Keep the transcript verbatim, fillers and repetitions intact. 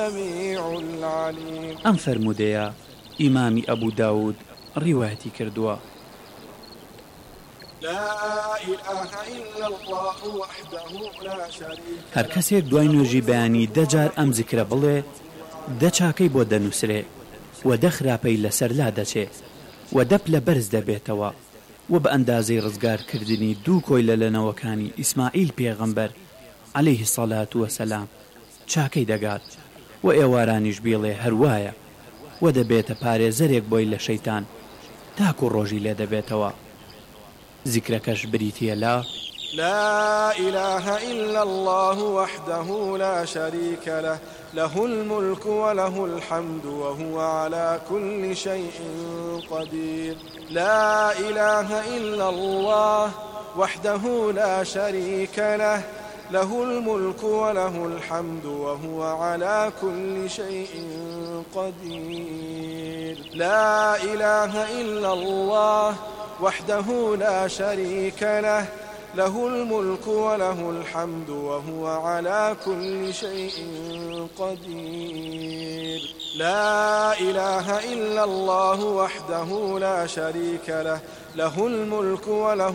ئەم فەرموودەیە ئیمامی ئەبوو داود ڕیوایەتی کردووە. هەر کەسێک دوای نوێژی بەیانی دەجار ئەم زیکرە بڵێ، دە چاکەی بۆ دەنووسرێ و دە خراپەی لەسەر لا دەچێ و دەپ لە بەرز دەبێتەوە و بە ئەندازەی ڕزگارکردنی دوو کۆی لە لەنەوەکانی ئیسماعیل پێغەمبەر عەلەیهی سەڵات وەسەلام چاکەی دەگات و ئێوارانیش بێڵێ هەروایە و دەبێتە پارێزەرێک بۆی لە شەیتان تاکو ڕۆژی لێ دەبێتەوە. زیکرەکەش بریتیە لا لا إله إلا الله وحده لا شريك له له الملك وله الحمد وهو على كل شيء قدير. لا إله إلا الله وحده لا شريك له له الملك وله الحمد وهو على كل شيء قدير. لا إله إلا الله وحده لا شريك له له الملك وله الحمد وهو على كل شيء قدير. لا إله إلا الله وحده لا شريك له له الملك وله